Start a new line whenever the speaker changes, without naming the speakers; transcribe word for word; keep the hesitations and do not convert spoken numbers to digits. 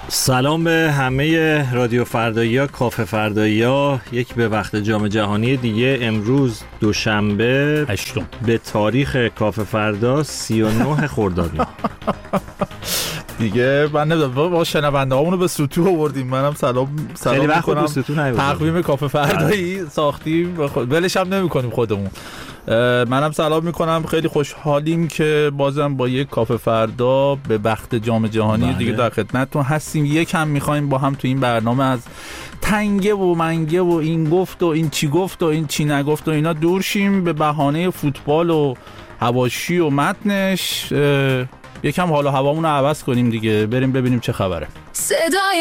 سلام به همه رادیو فردایی‌ها، کافه فردایی‌ها. یک به وقت جام جهانی دیگه. امروز دوشنبه
هشتم
به تاریخ کافه فردا سی و نه خرداد ماه.
دیگه من نمیدونم با شنونده هامونو به سطوح آوردیم. منم سلام سلام میکنم. تقویم کافه فردایی ساختیم ولش هم نمی‌کنیم خودمون. منم سلام میکنم. خیلی خوشحالیم که بازم با یک کافه فردا به وقت جام جهانی بله. دیگه در خدمتتون هستیم. یکم میخوایم با هم تو این برنامه از تنگه و منگه و این گفت و این چی گفت و این چی نگفت و اینا دور شیم، به بهانه فوتبال و حواشی و متنش یکم حال و هوامون رو عوض کنیم دیگه، بریم ببینیم چه خبره. صدای